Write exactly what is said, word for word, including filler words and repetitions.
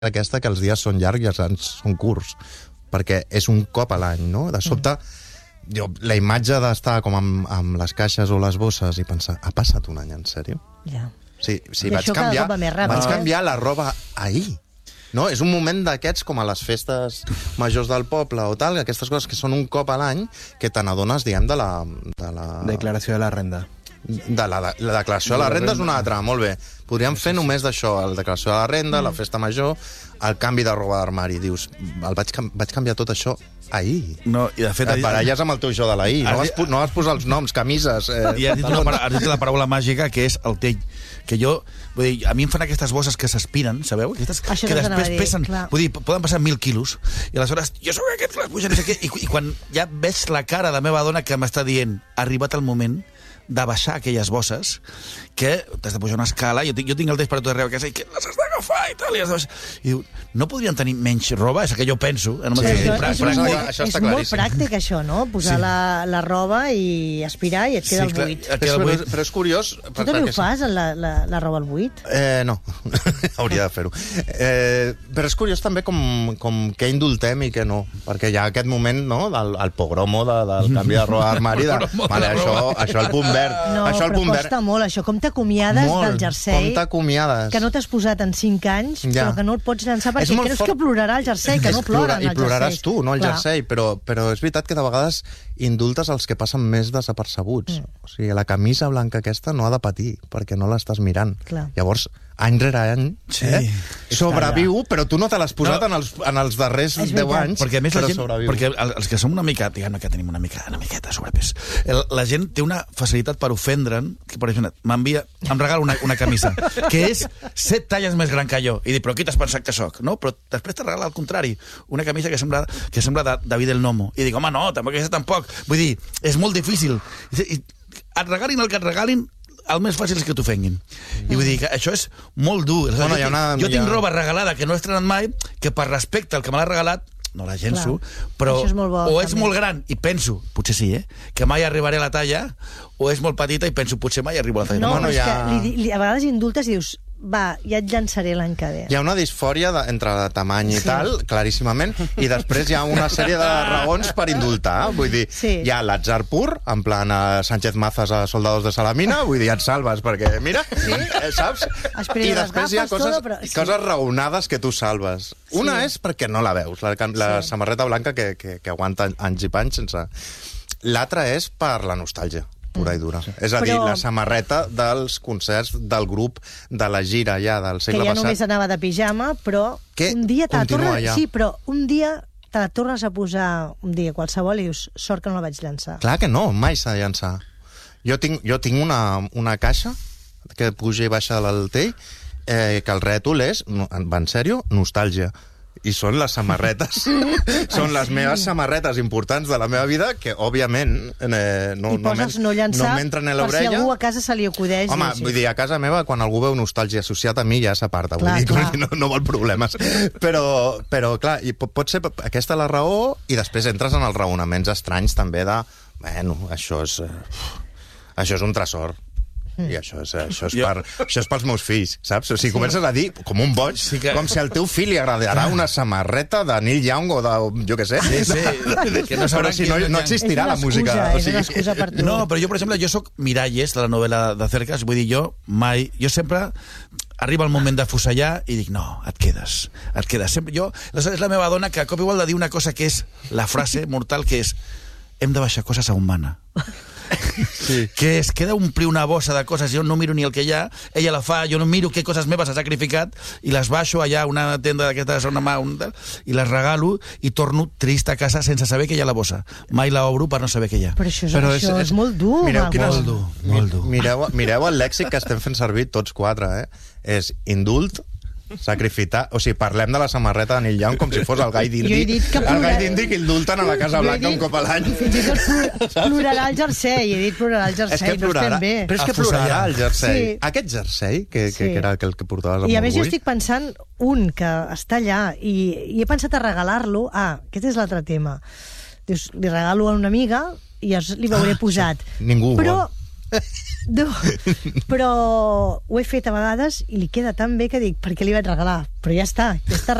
aquesta que els dies són llargs i els anys són curts, perquè és un cop a l'any, no? De sobte, jo, la imatge d'estar com amb, amb les caixes o les bosses i pensar, ha passat un any, en sèrio? Ja. Sí, sí, I vaig això cada canviar, cop va més ràpid, vaig eh? canviar la roba ahir. No? És un moment d'aquests, com a les festes majors del poble o tal, aquestes coses que són un cop a l'any, que te n'adones, diguem, de la... De la... Declaració de la renda. De la, la, la declaració de la renda és una altra, molt bé. Podríem fer només d'això, la declaració de la renda, la festa major, el canvi de roba d'armari. Dius, el vaig, vaig canviar tot això ahir. No, i de fet... Et baralles amb el teu jo de l'ahir. No, vas, no vas posar els noms, camises... Eh, I has dit, una, has dit la paraula màgica, que és el tell. Que jo, vull dir, a mi em fan aquestes bosses que s'aspiren, sabeu? Aquestes, Això que després dir, pesen, clar. vull dir, poden passar mil quilos, i aleshores, jo sóc aquest que les puja, no sé què, i, i quan ja veig la cara de la meva dona que m'està dient, ha arribat el moment de baixar aquelles bosses, que t'has de pujar una escala, jo tinc, jo tinc el temps per a tot arreu a casa, i que les has d'agafar i tal, i, has de baixar. I diu, no podrien tenir menys roba? És el que jo penso. En Sí, sí, això, pra, és, pra, molt, pra, això és està molt claríssim. pràctic, això, no? Posar Sí. la, la roba i aspirar i et queda Sí, el clar, buit. et queda el però, buit. però és curiós... Tu també ho fas, la, la, la roba al buit? Eh, no, hauria de fer-ho. Eh, però és curiós també com, com què indultem i què no, perquè hi ha aquest moment, no?, del el pogromo de, del canvi de roba d'armari, de, vale, això, això el punt verd. No, això el però punt costa verd. molt, això. Com t'acomiades Molt, del jersei, com t'acomiades. que no t'has posat en cinc anys, Ja. però que no el pots llançar És perquè molt creus fort. que plorarà el jersei, que És no ploren plora- els I ploraràs jerseis. tu, no el Clar. jersei, però, però és veritat que de vegades indultes els que passen més desapercebuts. Mm. O sigui, la camisa blanca aquesta no ha de patir, perquè no l'estàs mirant. Clar. Llavors, any rere any, Sí. eh, És sobreviu, però tu no te l'has posat No. en, els, en els darrers És deu veritat. anys, Perquè a més la però gent, sobreviu. perquè el- els que som una mica, diguem que tenim una mica una miqueta de sobrepès, el, la gent té una facilitat per ofendre'n, que per exemple, m'envia, em regala una, una camisa que és set talles més gran que jo, i dic, però qui t'has pensat que sóc? No? Però després te regala al contrari, una camisa que sembla, que sembla de David el Nomo, i dic, home, no, tampoc és tampoc, vull dir, és molt difícil, I, i, et regalin el que et regalin, el més fàcil és que t'ofenguin. I vull dir que això és molt dur. Bueno, jo, hi ha una- jo hi ha- tinc roba regalada que no he estrenat mai, que per respecte al que me l'ha regalat, no la llenço, Clar. però Això és molt bo, o és també. molt gran i penso, potser sí, eh, que mai arribaré a la talla, o és molt petita i penso, potser mai arribo a la talla. No, Bueno, però és ja- que li, li, a vegades indultes i dius, va, ja et llançaré l'any que ve. Hi ha una disfòria de, entre tamany i Sí. tal, claríssimament, i després hi ha una sèrie de raons per indultar. Vull dir, Sí. hi ha l'atzar pur, en plan a Sánchez Mazas a Soldados de Salamina, vull dir, et salves, perquè, mira, sí? eh, saps? Espera, I les després hi ha gafes, coses, todo, però- sí. coses raonades que tu salves. Una Sí. és perquè no la veus, la, la Sí. samarreta blanca que, que, que aguanta anys i panys sense... L'altra és per la nostàlgia pura i dura. Sí. És a dir, Però- la samarreta dels concerts del grup de la gira ja del Que segle ja passat. només anava de pijama, però Que un dia te la continua tornes... ja. Sí, però un dia te la tornes a posar un dia qualsevol i dius, sort que no la vaig llançar. Clar que no, mai s'ha de llançar. Jo tinc, jo tinc una, una caixa que puja i baixa del tell, eh, que el rètol és, no, va en sèrio, nostàlgia. I són les samarretes. Són les meves samarretes importants de la meva vida, que, òbviament, eh, no, I poses no, no llançar no m'entren a per si l'orella. algú a casa se li acudeix. Home, i així. vull dir, a casa meva, quan algú veu nostàlgia associat a mi, ja s'aparta. Vull Clar, dir, clar. no, no vol problemes. Però, però clar, i pot, pot ser aquesta la raó, i després entres en els raonaments estranys també de, bueno, això és, eh, això és un tresor. I això és, això, és Jo- per, això és pels meus fills, saps? O sigui, comences a dir, com un boig, Sí que- com si al teu fill li agradarà una samarreta de Neil Young o de, jo què sé. Sí, sí, que no Però sabran si qui no, és Neil no Young. existirà És la una música. excusa, o és sigui, una excusa per tu. No, però jo, per exemple, jo sóc Miralles, de la novel·la de Cercas, vull dir, jo mai... Jo sempre arriba el moment de fusellar i dic, no, et quedes, et quedes. Sempre, jo, és la meva dona que a cop igual de dir una cosa que és la frase mortal, que és hem de baixar coses a humana. Sí. Que es queda omplir una bossa de coses, jo no miro ni el que hi ha, ella la fa, jo no miro què coses meves ha sacrificat, i les baixo allà a una tenda d'aquestes, una mà, un, i les regalo, i torno trist a casa sense saber que hi ha la bossa. Mai la obro per no saber què hi ha. Però això és, Però això és- és, és molt dur, Mireu Marc. quines- Molt dur, molt dur. Mireu, mireu el lèxic que estem fent servir tots quatre, eh? És indult, sacrificar... O sigui, parlem de la samarreta de Neil Young com si fos el gai d'indi. Jo he dit que El gai plora- d'indi que indulten a la Casa Jo he Blanca dit- un cop a l'any. Fins i tot plor- plorarà el jersei, he dit plorarà el jersei, És que no plorarà, estem bé. però és que Afusellar. plorarà el jersei. Sí. Aquest jersei, que, que, Sí. que era aquell que portaves amb I a més jo orgull, estic pensant un que està allà i, i he pensat a regalar-lo. Ah, aquest és l'altre tema. Dius, li regalo a una amiga i llavors li veuré Ah, posat. ningú ho Però vol. No, però ho he fet a vegades i li queda tan bé que dic, per què li vaig regalar? Però ja està, ja està